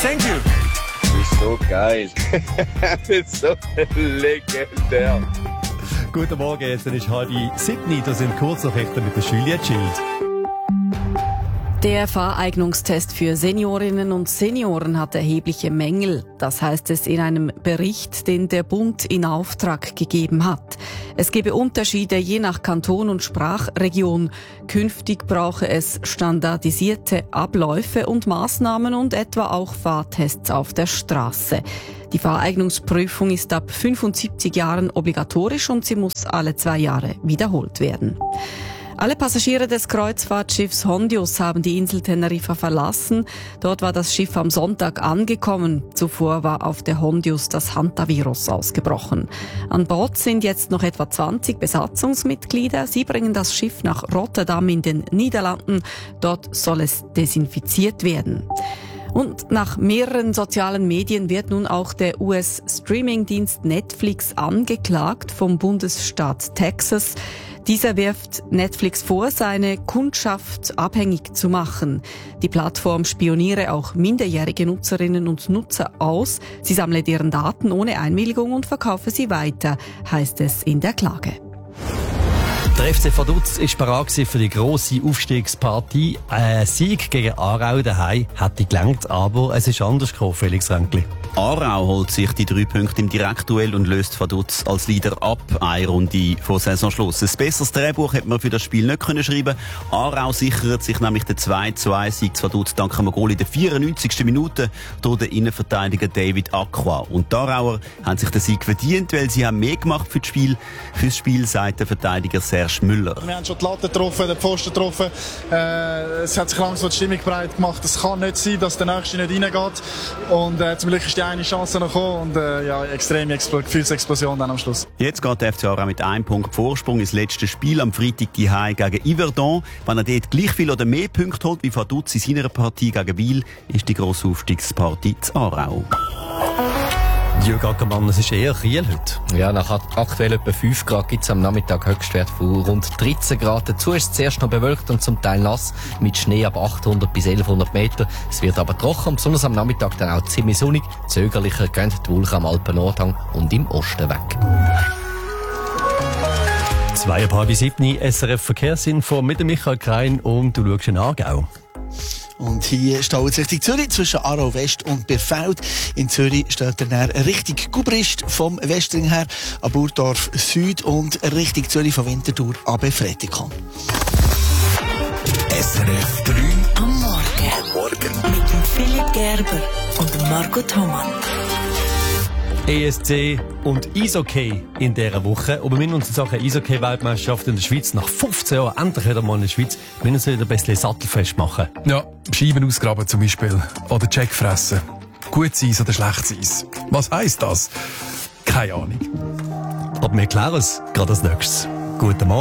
Thank you. Du bist so geil. Du bist so legendär. Guten Morgen, jetzt ist 6:30. Das sind Kurznachrichten mit der Julia Schild. Der Fahreignungstest für Seniorinnen und Senioren hat erhebliche Mängel. Das heißt es in einem Bericht, den der Bund in Auftrag gegeben hat. Es gebe Unterschiede je nach Kanton und Sprachregion. Künftig brauche es standardisierte Abläufe und Maßnahmen und etwa auch Fahrtests auf der Straße. Die Fahreignungsprüfung ist ab 75 Jahren obligatorisch und sie muss alle 2 Jahre wiederholt werden. Alle Passagiere des Kreuzfahrtschiffs Hondius haben die Insel Teneriffa verlassen. Dort war das Schiff am Sonntag angekommen. Zuvor war auf der Hondius das Hantavirus ausgebrochen. An Bord sind jetzt noch etwa 20 Besatzungsmitglieder. Sie bringen das Schiff nach Rotterdam in den Niederlanden. Dort soll es desinfiziert werden. Und nach mehreren sozialen Medien wird nun auch der US-Streaming-Dienst Netflix angeklagt vom Bundesstaat Texas. Dieser wirft Netflix vor, seine Kundschaft abhängig zu machen. Die Plattform spioniere auch minderjährige Nutzerinnen und Nutzer aus. Sie sammle deren Daten ohne Einwilligung und verkaufe sie weiter, heißt es in der Klage. Der FC Vaduz war bereit für die grosse Aufstiegspartie. Ein Sieg gegen Aarau daheim hätte gelangt, aber es ist anders gekommen, Felix Ränkli. Aarau holt sich die 3 Punkte im Direktduell und löst Vaduz als Leader ab. Eine Runde vor Saisonschluss. Ein besseres Drehbuch hätte man für das Spiel nicht können schreiben. Aarau sichert sich nämlich den 2:2-Sieg zu Vaduz dank einem Goal in der 94. Minute durch den Innenverteidiger David Acqua. Und die Aarauer haben sich den Sieg verdient, weil sie haben mehr gemacht für das Spiel. Fürs Spiel sagt der Verteidiger Serge Müller. Wir haben schon die Latte getroffen, den Pfosten getroffen. Es hat sich langsam die Stimmung breit gemacht. Es kann nicht sein, dass der Nächste nicht reingeht. Und zum Glück ist die eine Chance noch gekommen und extreme Gefühlsexplosion dann am Schluss. Jetzt geht der FC Aarau mit 1 Punkt Vorsprung ins letzte Spiel am Freitag daheim gegen Yverdon. Wenn er dort gleich viel oder mehr Punkte holt wie Vaduz in seiner Partie gegen Biel, ist die grosse Aufstiegspartie zu Aarau. Jürg Ackermann, es ist eher Kiel heute. Ja, nach aktuell etwa 5 Grad gibt es am Nachmittag Höchstwert von rund 13 Grad. Dazu ist es zuerst noch bewölkt und zum Teil nass, mit Schnee ab 800 bis 1100 Meter. Es wird aber trocken, besonders am Nachmittag dann auch ziemlich sonnig. Zögerlicher gehen die Wolken am Alpen-Nordhang und im Osten weg. 6:30 SRF Verkehrsinfo mit dem Michael Krein und du schaust in Aargau. Und hier steht es Richtung Zürich, zwischen Aarau West und Birfeld. In Zürich steht er dann Richtung Gubrist vom Westring her, an Burdorf Süd und Richtung Zürich von Winterthur ab Fretikon. SRF 3 am Morgen. Mit dem Philipp Gerber und dem Marco Thomann. ESC und Eishockey in dieser Woche. Aber wir müssen uns in Sachen Eishockey-Weltmeisterschaft in der Schweiz nach 15 Jahren endlich wieder mal in der Schweiz, wir müssen wieder ein bisschen sattelfest machen. Ja, Scheiben ausgraben zum Beispiel. Oder Check fressen. Gutes Eis oder schlechtes Eis. Was heisst das? Keine Ahnung. Aber wir klären es gerade als nächstes. Guten Morgen.